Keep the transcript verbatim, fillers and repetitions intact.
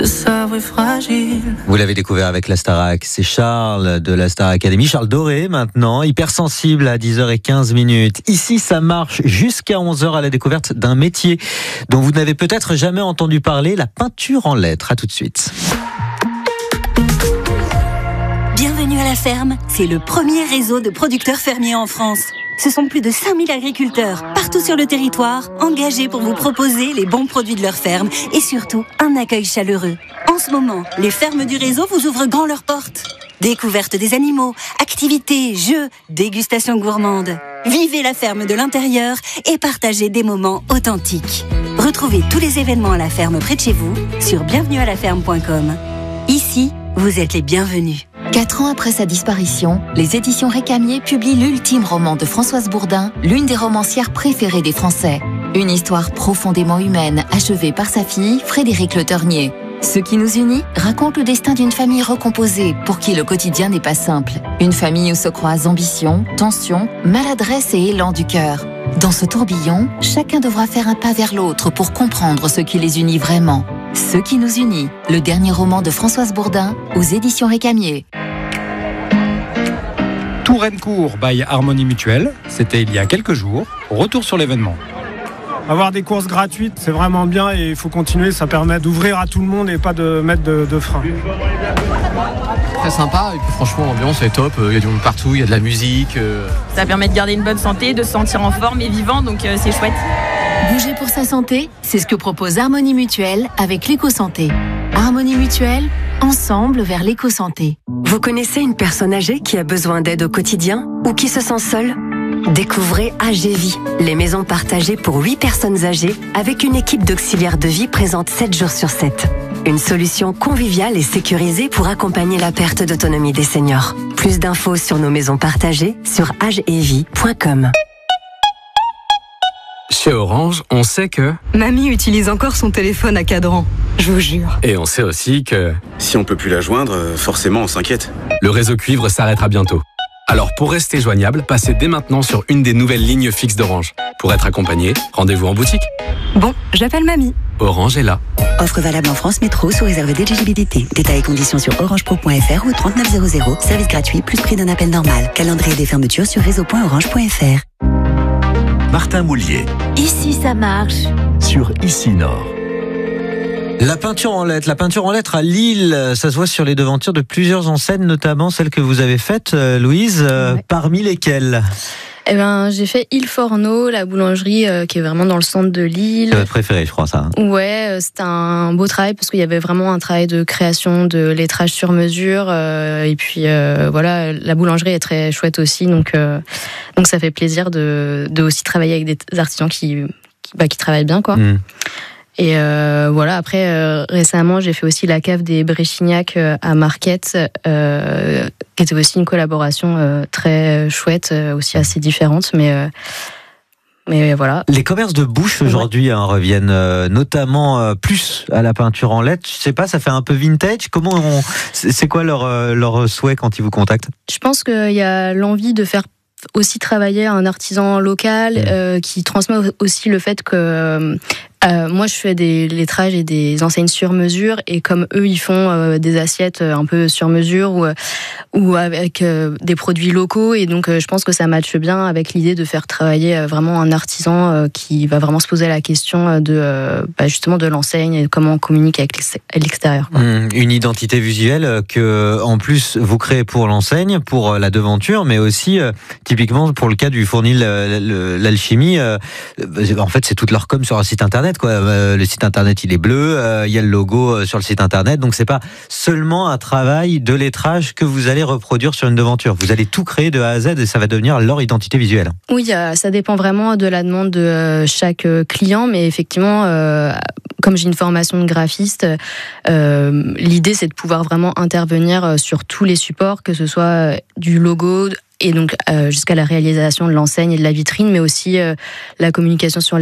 Vous l'avez découvert avec la Starac, c'est Charles de la Star Academy, Charles Doré maintenant, hypersensible à dix heures quinze minutes. Ici, ça marche jusqu'à onze heures à la découverte d'un métier dont vous n'avez peut-être jamais entendu parler, la peinture en lettres. À tout de suite. Bienvenue à la ferme, c'est le premier réseau de producteurs fermiers en France. Ce sont plus de cinq mille agriculteurs, partout sur le territoire, engagés pour vous proposer les bons produits de leur ferme et surtout un accueil chaleureux. En ce moment, les fermes du réseau vous ouvrent grand leurs portes. Découverte des animaux, activités, jeux, dégustation gourmande. Vivez la ferme de l'intérieur et partagez des moments authentiques. Retrouvez tous les événements à la ferme près de chez vous sur bienvenue à la ferme point com. Ici, vous êtes les bienvenus. Quatre ans après sa disparition, les éditions Récamier publient l'ultime roman de Françoise Bourdin, l'une des romancières préférées des Français. Une histoire profondément humaine, achevée par sa fille, Frédérique Le Ternier. Ce qui nous unit raconte le destin d'une famille recomposée, pour qui le quotidien n'est pas simple. Une famille où se croisent ambition, tension, maladresse et élan du cœur. Dans ce tourbillon, chacun devra faire un pas vers l'autre pour comprendre ce qui les unit vraiment. Ce qui nous unit, le dernier roman de Françoise Bourdin, aux éditions Récamier. Tourencourt by Harmonie Mutuelle, c'était il y a quelques jours. Retour sur l'événement. Avoir des courses gratuites, c'est vraiment bien et il faut continuer, ça permet d'ouvrir à tout le monde et pas de mettre de, de frein. Très sympa et puis franchement l'ambiance est top, il y a du monde partout, il y a de la musique. Euh... Ça permet de garder une bonne santé, de se sentir en forme et vivant, donc euh, c'est chouette. Bouger pour sa santé, c'est ce que propose Harmonie Mutuelle avec l'éco-santé. Harmonie Mutuelle, ensemble vers l'éco-santé. Vous connaissez une personne âgée qui a besoin d'aide au quotidien ou qui se sent seule ? Découvrez A G Vie, les maisons partagées pour huit personnes âgées avec une équipe d'auxiliaires de vie présente sept jours sur sept. Une solution conviviale et sécurisée pour accompagner la perte d'autonomie des seniors. Plus d'infos sur nos maisons partagées sur age et vie point com. Chez Orange, on sait que... Mamie utilise encore son téléphone à cadran, je vous jure. Et on sait aussi que... Si on peut plus la joindre, forcément on s'inquiète. Le réseau cuivre s'arrêtera bientôt. Alors pour rester joignable, passez dès maintenant sur une des nouvelles lignes fixes d'Orange. Pour être accompagné, rendez-vous en boutique. Bon, j'appelle mamie. Orange est là. Offre valable en France Métro sous réserve d'éligibilité. Détails et conditions sur orangepro point f r ou trente-neuf zéro zéro. Service gratuit plus prix d'un appel normal. Calendrier des fermetures sur réseau point orange point f r. Martin Moulier. Ici ça marche. Sur Ici Nord. La peinture en lettres, la peinture en lettres à Lille, ça se voit sur les devantures de plusieurs enseignes, notamment celles que vous avez faites, Louise, ouais. Parmi lesquelles ? Eh ben, j'ai fait Il Forno, la boulangerie euh, qui est vraiment dans le centre de Lille. C'est votre préféré, je crois, ça. Hein. Ouais, euh, c'était un beau travail parce qu'il y avait vraiment un travail de création, de lettrage sur mesure. Euh, et puis euh, voilà, la boulangerie est très chouette aussi, donc euh, donc ça fait plaisir de de aussi travailler avec des artisans qui qui, bah, qui travaillent bien, quoi. Mmh. Et euh, voilà, après, euh, récemment, j'ai fait aussi la cave des Bréchignac euh, à Marquette, euh, qui était aussi une collaboration euh, très chouette, euh, aussi assez différente, mais... Euh, Mais voilà. Les commerces de bouche aujourd'hui hein, reviennent euh, notamment euh, plus à la peinture en lettres. Je sais pas, ça fait un peu vintage. Comment on... C'est quoi leur, euh, leur souhait quand ils vous contactent ? Je pense qu'il y a l'envie de faire aussi travailler un artisan local euh, qui transmet aussi le fait que euh, moi je fais des lettrages et des enseignes sur mesure et comme eux ils font euh, des assiettes un peu sur mesure ou, ou avec euh, des produits locaux et donc euh, je pense que ça matche bien avec l'idée de faire travailler euh, vraiment un artisan euh, qui va vraiment se poser la question de euh, bah, justement de l'enseigne et comment on communique avec l'extérieur. Mmh, une identité visuelle que en plus vous créez pour l'enseigne, pour la devanture, mais aussi euh, typiquement pour le cas du fournil l'alchimie, euh, en fait c'est toute leur com sur un site internet quoi. Euh, le site internet il est bleu, euh, il y a le logo euh, sur le site internet, donc c'est pas seulement un travail de lettrage que vous allez reproduire sur une devanture. Vous allez tout créer de A à Z et ça va devenir leur identité visuelle. Oui, euh, ça dépend vraiment de la demande de chaque client, mais effectivement, euh, comme j'ai une formation de graphiste, euh, l'idée c'est de pouvoir vraiment intervenir sur tous les supports, que ce soit du logo et donc euh, jusqu'à la réalisation de l'enseigne et de la vitrine, mais aussi euh, la communication sur